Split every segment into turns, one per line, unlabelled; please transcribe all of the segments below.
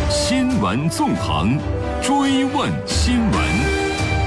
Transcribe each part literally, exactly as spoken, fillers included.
新闻纵横，追问新闻。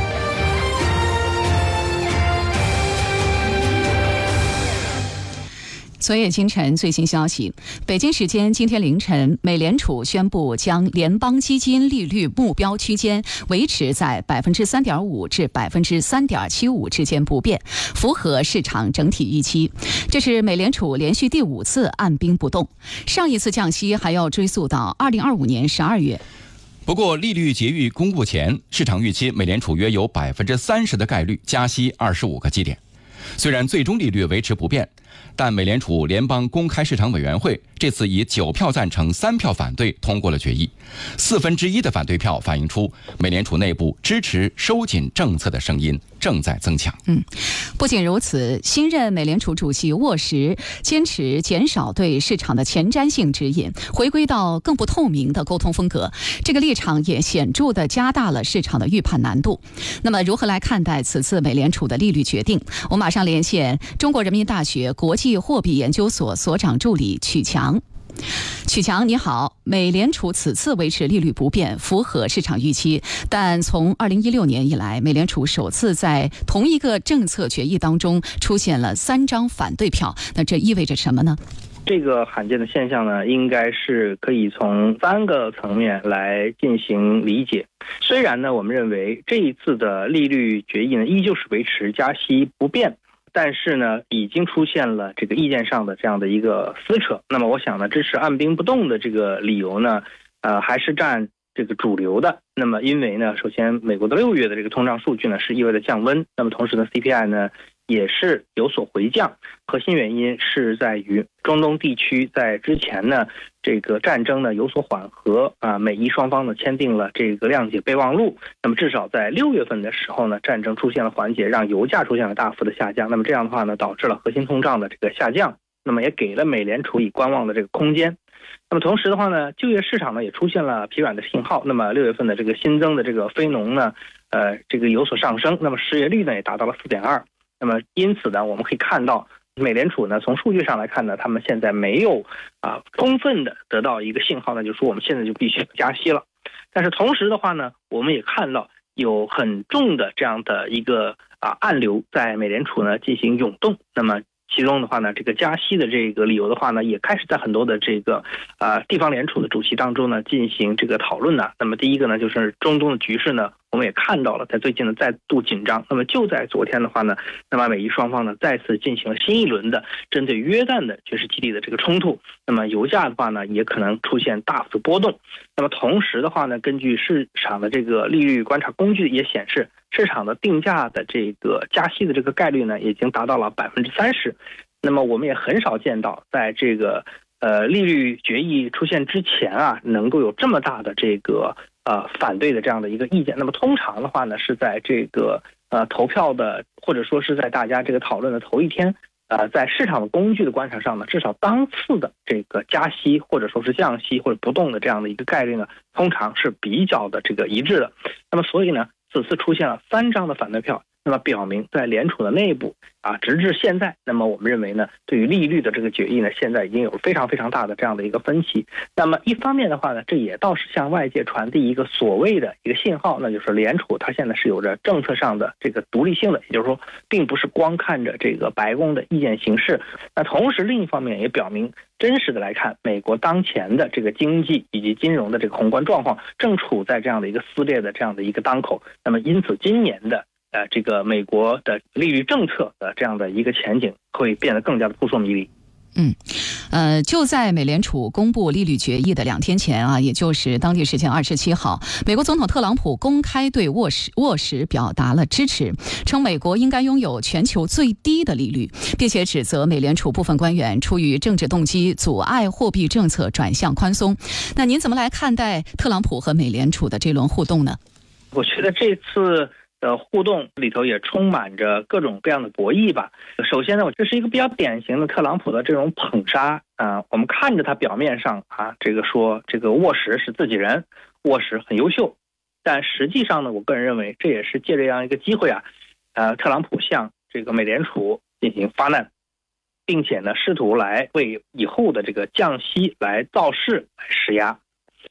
昨夜今晨最新消息，北京时间今天凌晨，美联储宣布将联邦基金利率目标区间维持在百分之三点五至百分之三点七五之间不变，符合市场整体预期。这是美联储连续第五次按兵不动，上一次降息还要追溯到二零二五年十二月。
不过，利率决议公布前，市场预期美联储约有百分之三十的概率加息二十五个基点。虽然最终利率维持不变，但美联储联邦公开市场委员会这次以九票赞成、三票反对通过了决议。四分之一的反对票反映出美联储内部支持收紧政策的声音正在增强。
嗯，不仅如此，新任美联储主席沃什坚持减少对市场的前瞻性指引，回归到更不透明的沟通风格。这个立场也显著地加大了市场的预判难度。那么，如何来看待此次美联储的利率决定？我马上连线中国人民大学国际货币研究所所长助理曲强。曲强你好，美联储此次维持利率不变，符合市场预期，但从二零一六年以来，美联储首次在同一个政策决议当中出现了三张反对票，那这意味着什么呢？
这个罕见的现象呢，应该是可以从三个层面来进行理解。虽然呢，我们认为这一次的利率决议呢，依旧是维持加息不变，但是呢，已经出现了这个意见上的这样的一个撕扯。那么我想呢，支持按兵不动的这个理由呢，呃，还是占这个主流的。那么因为呢，首先美国的六月的这个通胀数据呢是意味着降温，那么同时呢 C P I 呢也是有所回降。核心原因是在于中东地区在之前呢这个战争呢有所缓和啊，美伊双方呢签订了这个谅解备忘录。那么至少在六月份的时候呢，战争出现了缓解，让油价出现了大幅的下降。那么这样的话呢，导致了核心通胀的这个下降，那么也给了美联储以观望的这个空间。那么同时的话呢，就业市场呢也出现了疲软的信号。那么六月份的这个新增的这个非农呢，呃，这个有所上升。那么失业率呢也达到了 四点二。那么因此呢，我们可以看到美联储呢从数据上来看呢，他们现在没有啊充分的得到一个信号呢，就是说我们现在就必须加息了。但是同时的话呢，我们也看到有很重的这样的一个啊暗流在美联储呢进行涌动。那么其中的话呢，这个加息的这个理由的话呢，也开始在很多的这个啊、呃、地方联储的主席当中呢进行这个讨论呢。那么第一个呢，就是中东的局势呢，我们也看到了，在最近呢再度紧张。那么就在昨天的话呢，那么美伊双方呢再次进行了新一轮的针对约旦的军事基地的这个冲突。那么油价的话呢，也可能出现大幅波动。那么同时的话呢，根据市场的这个利率观察工具也显示，市场的定价的这个加息的这个概率呢，已经达到了百分之三十。那么我们也很少见到，在这个呃利率决议出现之前啊，能够有这么大的这个呃反对的这样的一个意见。那么通常的话呢，是在这个呃投票的，或者说是在大家这个讨论的头一天，呃，在市场的工具的观察上呢，至少当次的这个加息或者说是降息或者不动的这样的一个概率呢，通常是比较的这个一致的。那么所以呢，此次出现了三张的反对票，那么表明在联储的内部啊，直至现在，那么我们认为呢，对于利率的这个决议呢，现在已经有非常非常大的这样的一个分歧。那么一方面的话呢，这也倒是向外界传递一个所谓的一个信号，那就是联储它现在是有着政策上的这个独立性的，也就是说，并不是光看着这个白宫的意见行事。那同时另一方面也表明，真实的来看，美国当前的这个经济以及金融的这个宏观状况正处在这样的一个撕裂的这样的一个当口。那么因此今年的呃，这个美国的利率政策的这样的一个前景会变得更加的扑朔迷离。
嗯，呃，就在美联储公布利率决议的两天前啊，也就是当地时间二十七号，美国总统特朗普公开对沃什沃什表达了支持，称美国应该拥有全球最低的利率，并且指责美联储部分官员出于政治动机阻碍货币政策转向宽松。那您怎么来看待特朗普和美联储的这轮互动呢？
我觉得这次的互动里头也充满着各种各样的博弈吧。首先呢，这是一个比较典型的特朗普的这种捧杀啊、呃。我们看着他表面上啊，这个说这个沃什是自己人，沃什很优秀，但实际上呢，我个人认为这也是借这样一个机会啊，呃，特朗普向这个美联储进行发难，并且呢，试图来为以后的这个降息来造势、来施压。